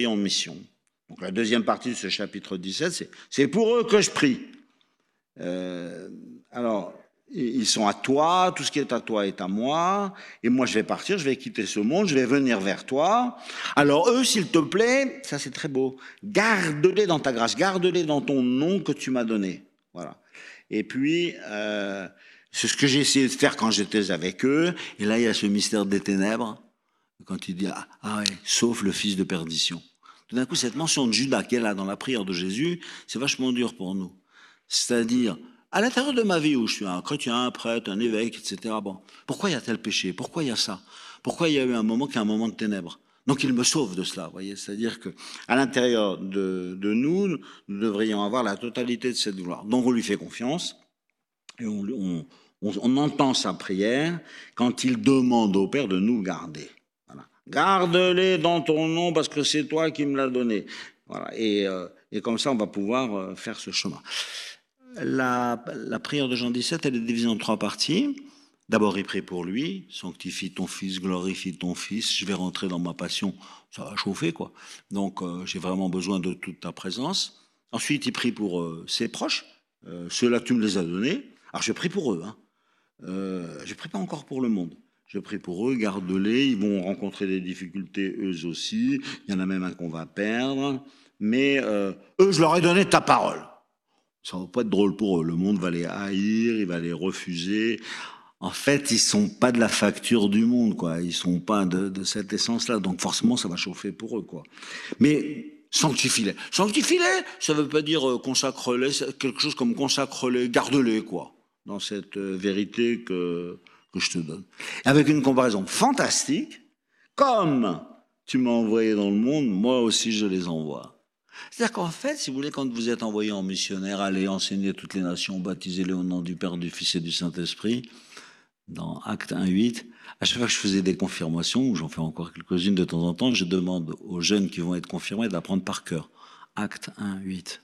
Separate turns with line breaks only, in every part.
envoyés en mission. Donc la deuxième partie de ce chapitre 17, c'est pour eux que je prie. Alors, ils sont à toi, tout ce qui est à toi est à moi, et moi je vais partir, je vais quitter ce monde, je vais venir vers toi. Alors eux, s'il te plaît, ça c'est très beau, garde-les dans ta grâce, garde-les dans ton nom que tu m'as donné. Voilà. Et puis, c'est ce que j'ai essayé de faire quand j'étais avec eux, et là il y a ce mystère des ténèbres, quand il dit, ah ouais, sauf le fils de perdition. Tout d'un coup, cette mention de Judas qui est là dans la prière de Jésus, c'est vachement dur pour nous. C'est-à-dire, à l'intérieur de ma vie où je suis un chrétien, un prêtre, un évêque, etc. Bon, pourquoi il y a tel péché? Pourquoi il y a ça? Pourquoi il y a eu un moment qui est un moment de ténèbres? Donc il me sauve de cela, vous voyez. C'est-à-dire que à l'intérieur de nous, nous devrions avoir la totalité de cette gloire. Donc on lui fait confiance et on entend sa prière quand il demande au Père de nous garder. Voilà. Garde-les dans ton nom parce que c'est toi qui me l'as donné. Voilà. Et comme ça, on va pouvoir faire ce chemin. La prière de Jean 17, elle est divisée en 3 parties. D'abord, il prie pour lui, sanctifie ton fils, glorifie ton fils, je vais rentrer dans ma passion, ça va chauffer quoi. Donc j'ai vraiment besoin de toute ta présence. Ensuite, il prie pour ses proches, ceux-là tu me les as donnés. Alors je prie pour eux, hein. Je prie pas encore pour le monde. Je prie pour eux, garde-les, ils vont rencontrer des difficultés eux aussi, il y en a même un qu'on va perdre, mais eux, je leur ai donné ta parole. Ça va pas être drôle pour eux. Le monde va les haïr, il va les refuser. En fait, ils sont pas de la facture du monde, quoi. Ils sont pas de cette essence-là. Donc forcément, ça va chauffer pour eux, quoi. Mais sanctifie-les. Sanctifie-les, ça veut pas dire consacre-les, quelque chose comme consacre-les, garde-les, quoi. Dans cette vérité que je te donne. Avec une comparaison fantastique, comme tu m'as envoyé dans le monde, moi aussi je les envoie. C'est-à-dire qu'en fait, si vous voulez, quand vous êtes envoyé en missionnaire, allez enseigner toutes les nations, baptisez-les au nom du Père, du Fils et du Saint-Esprit, dans Actes 1:8, à chaque fois que je faisais des confirmations, j'en fais encore quelques-unes de temps en temps, je demande aux jeunes qui vont être confirmés d'apprendre par cœur. Actes 1:8.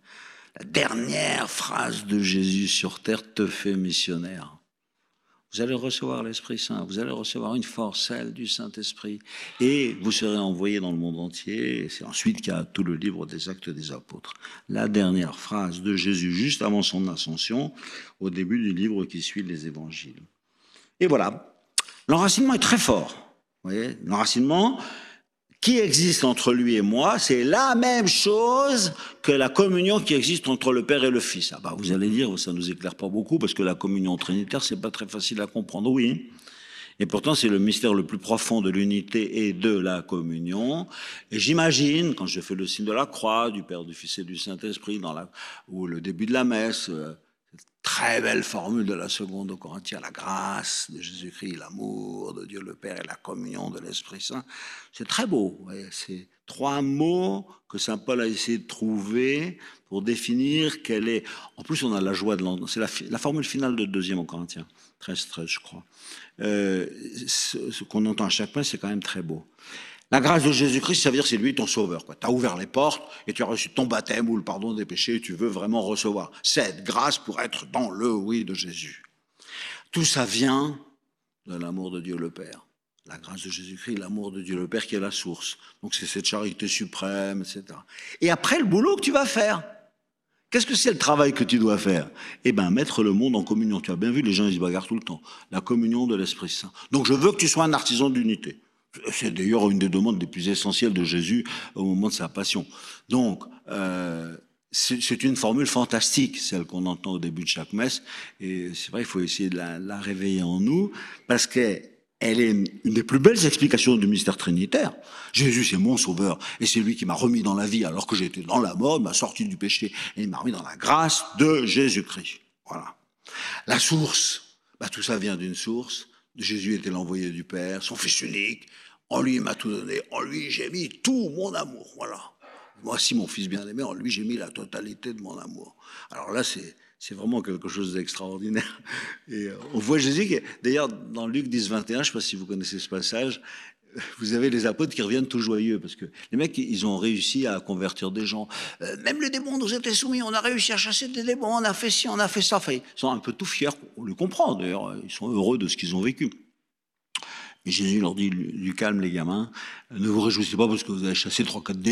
La dernière phrase de Jésus sur terre te fait missionnaire. Vous allez recevoir l'Esprit Saint, vous allez recevoir une force, celle du Saint-Esprit, et vous serez envoyés dans le monde entier. Et c'est ensuite qu'il y a tout le livre des Actes des Apôtres. La dernière phrase de Jésus, juste avant son ascension, au début du livre qui suit les Évangiles. Et voilà, l'enracinement est très fort. Vous voyez, l'enracinement qui existe entre lui et moi, c'est la même chose que la communion qui existe entre le Père et le Fils. Ah bah vous allez dire, ça ne nous éclaire pas beaucoup, parce que la communion trinitaire, c'est pas très facile à comprendre, oui. Et pourtant, c'est le mystère le plus profond de l'unité et de la communion. Et j'imagine, quand je fais le signe de la croix, du Père, du Fils et du Saint-Esprit, ou le début de la messe, très belle formule de la seconde aux Corinthiens, la grâce de Jésus-Christ, l'amour de Dieu le Père et la communion de l'Esprit Saint. C'est très beau. Voyez, c'est 3 mots que saint Paul a essayé de trouver pour définir quelle est... En plus, on a la joie de l'entendre. C'est la formule finale de 2 aux Corinthiens, 13, je crois. Ce qu'on entend à chaque messe, c'est quand même très beau. La grâce de Jésus-Christ, ça veut dire que c'est lui ton sauveur. Tu as ouvert les portes et tu as reçu ton baptême ou le pardon des péchés et tu veux vraiment recevoir cette grâce pour être dans le oui de Jésus. Tout ça vient de l'amour de Dieu le Père. La grâce de Jésus-Christ, l'amour de Dieu le Père qui est la source. Donc c'est cette charité suprême, etc. Et après, le boulot que tu vas faire. Qu'est-ce que c'est le travail que tu dois faire? Eh bien, mettre le monde en communion. Tu as bien vu, les gens, ils se bagarrent tout le temps. La communion de l'Esprit Saint. Donc je veux que tu sois un artisan d'unité. C'est d'ailleurs une des demandes les plus essentielles de Jésus au moment de sa passion. Donc, c'est une formule fantastique, celle qu'on entend au début de chaque messe. Et c'est vrai, il faut essayer de la réveiller en nous, parce qu'elle est une des plus belles explications du mystère trinitaire. Jésus, c'est mon sauveur, et c'est lui qui m'a remis dans la vie alors que j'étais dans la mort, il m'a sorti du péché, et il m'a remis dans la grâce de Jésus-Christ. Voilà. La source, tout ça vient d'une source. Jésus était l'envoyé du Père, son Fils unique. En lui, il m'a tout donné. En lui, j'ai mis tout mon amour. Voilà. Voici mon Fils bien-aimé. En lui, j'ai mis la totalité de mon amour. Alors là, c'est vraiment quelque chose d'extraordinaire. Et on voit Jésus, d'ailleurs, dans Luc 10, 21, je ne sais pas si vous connaissez ce passage, vous avez les apôtres qui reviennent tout joyeux, parce que les mecs, ils ont réussi à convertir des gens. Même les démons nous étaient soumis, on a réussi à chasser des démons, on a fait ci, on a fait ça. Enfin, ils sont un peu tout fiers, on le comprend d'ailleurs, ils sont heureux de ce qu'ils ont vécu. Et Jésus leur dit, du calme les gamins, ne vous réjouissez pas parce que vous avez chassé 3-4 démons.